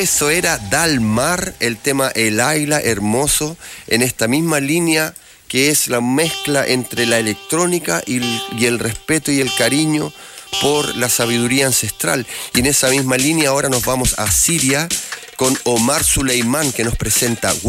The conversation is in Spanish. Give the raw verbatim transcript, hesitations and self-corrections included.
Eso era Dalmar, el tema El Aila, hermoso, en esta misma línea que es la mezcla entre la electrónica y el, y el respeto y el cariño por la sabiduría ancestral. Y en esa misma línea ahora nos vamos a Siria con Omar Suleimán, que nos presenta